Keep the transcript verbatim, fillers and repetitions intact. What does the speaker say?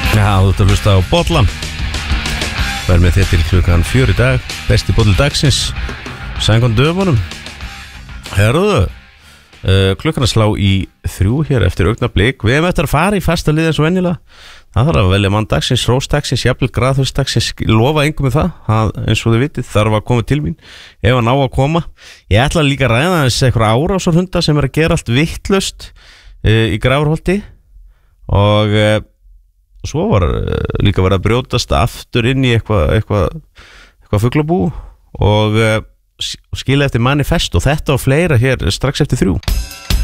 Já, þú ert að hlusta á Bollan. Verð með þér til klukkan fjör í dag. Besti boll dagsins samkvæmt döfunum. Herðu, uh, klukkan að slá í þrjú hér eftir augnablik. Við hefum eftir að fara í fasta lið eins og venjulega. Það þarf að velja mann dagsins, róstagsins, jafnvel graðhúsdagsins. Lofa engum með það, það, eins og þið vitið, þarf að koma til mín ef hann á að koma. Ég ætla líka að ræða þessi eitthvað árásarhunda sem er að gera allt vittlust uh, í Grafarholti og uh, svo var uh, líka verið að brjótast aftur inn í eitthvað eitthvað, eitthvað fuglabú og uh, skila eftir manifest og þetta og fleira hér strax eftir þrjú.